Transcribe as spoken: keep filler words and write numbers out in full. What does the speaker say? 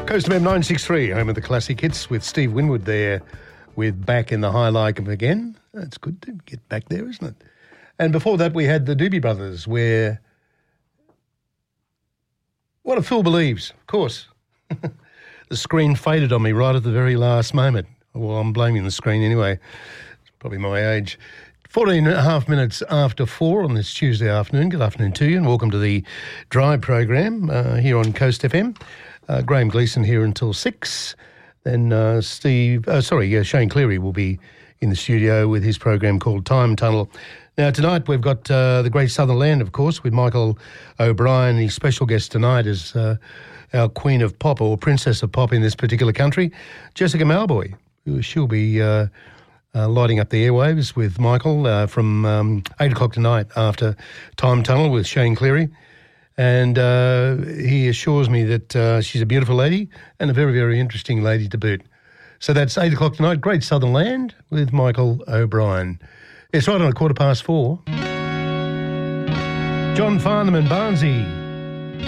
Coast F M nine sixty-three, home of the classic hits, with Steve Winwood there with Back in the High Like 'Em Again. It's good to get back there, isn't it? And before that, we had the Doobie Brothers, where What a Fool Believes, of course. The screen faded on me right at the very last moment. Well, I'm blaming the screen anyway. It's probably my age. fourteen and a half minutes after four on this Tuesday afternoon. Good afternoon to you, and welcome to the Drive program uh, here on Coast F M. Uh, Graham Gleeson here until six. Then uh, Steve, uh, sorry, uh, Shane Cleary will be in the studio with his program called Time Tunnel. Now, tonight we've got uh, the Great Southern Land, of course, with Michael O'Brien. His special guest tonight is uh, our Queen of Pop, or Princess of Pop in this particular country, Jessica Mauboy. She'll be uh, uh, lighting up the airwaves with Michael uh, from um, eight o'clock tonight after Time Tunnel with Shane Cleary. And uh, he assures me that uh, she's a beautiful lady and a very, very interesting lady to boot. So that's eight o'clock tonight, Great Southern Land with Michael O'Brien. It's right on a quarter past four. John Farnham and Barnsey.